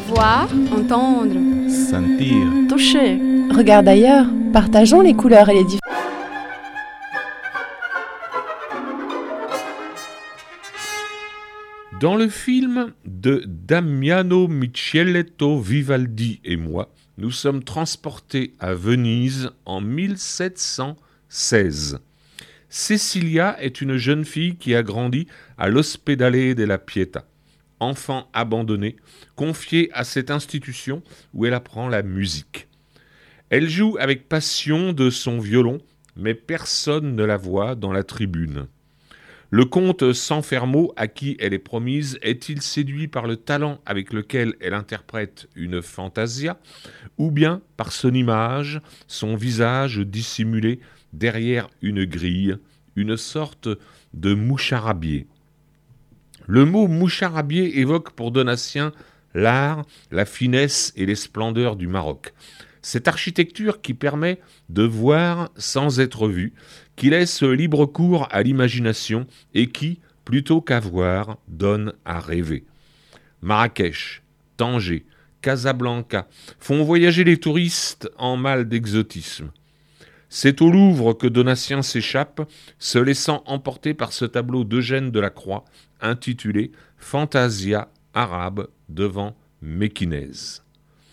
Voir, entendre, sentir, toucher. Regarde ailleurs, partageons les couleurs et les différences. Dans le film de Damiano Micheletto Vivaldi et moi, nous sommes transportés à Venise en 1716. Cecilia est une jeune fille qui a grandi à l'Ospedale della Pietà, enfant abandonnée, confiée à cette institution où elle apprend la musique. Elle joue avec passion de son violon, mais personne ne la voit dans la tribune. Le comte Sanfermo, à qui elle est promise, est-il séduit par le talent avec lequel elle interprète une fantasia, ou bien par son image, son visage dissimulé derrière une grille, une sorte de moucharabier. Le mot moucharabier évoque pour Donatien l'art, la finesse et les splendeurs du Maroc. Cette architecture qui permet de voir sans être vu, qui laisse libre cours à l'imagination et qui, plutôt qu'à voir, donne à rêver. Marrakech, Tanger, Casablanca font voyager les touristes en mal d'exotisme. C'est au Louvre que Donatien s'échappe, se laissant emporter par ce tableau d'Eugène Delacroix intitulé « Fantasia arabe devant Mékinez ».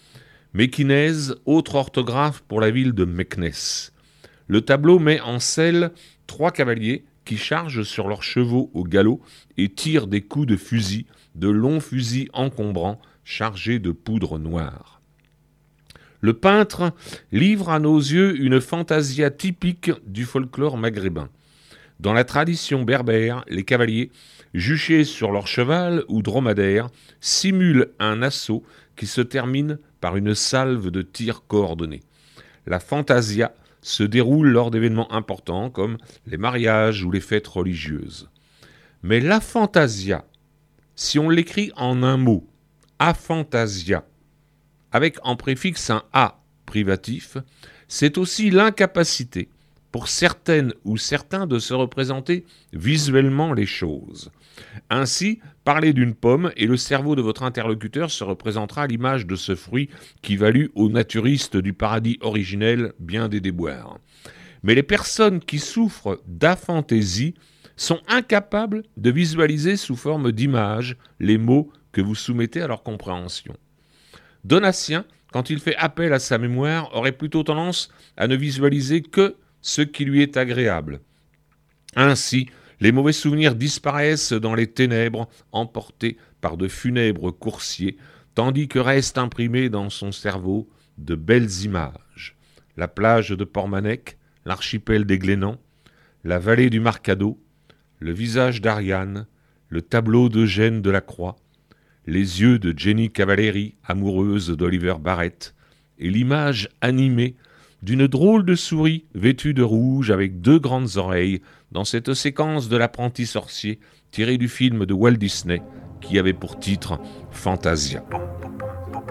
Mékinez, autre orthographe pour la ville de Meknès. Le tableau met en selle 3 cavaliers qui chargent sur leurs chevaux au galop et tirent des coups de fusil, de longs fusils encombrants chargés de poudre noire. Le peintre livre à nos yeux une fantasia typique du folklore maghrébin. Dans la tradition berbère, les cavaliers, juchés sur leur cheval ou dromadaire, simulent un assaut qui se termine par une salve de tirs coordonnés. La fantasia se déroule lors d'événements importants comme les mariages ou les fêtes religieuses. Mais la fantasia, si on l'écrit en un mot, aphantasia, avec en préfixe un A privatif, c'est aussi l'incapacité pour certaines ou certains de se représenter visuellement les choses. Ainsi, parlez d'une pomme et le cerveau de votre interlocuteur se représentera à l'image de ce fruit qui valut aux naturistes du paradis originel bien des déboires. Mais les personnes qui souffrent d'aphantaisie sont incapables de visualiser sous forme d'images les mots que vous soumettez à leur compréhension. Donatien, quand il fait appel à sa mémoire, aurait plutôt tendance à ne visualiser que ce qui lui est agréable. Ainsi, les mauvais souvenirs disparaissent dans les ténèbres, emportés par de funèbres coursiers, tandis que restent imprimées dans son cerveau de belles images. La plage de Portmanec, l'archipel des Glénans, la vallée du Marcado, le visage d'Ariane, le tableau d'Eugène Delacroix, les yeux de Jenny Cavalieri, amoureuse d'Oliver Barrett, et l'image animée d'une drôle de souris vêtue de rouge avec 2 grandes oreilles dans cette séquence de l'apprenti sorcier tirée du film de Walt Disney qui avait pour titre Fantasia.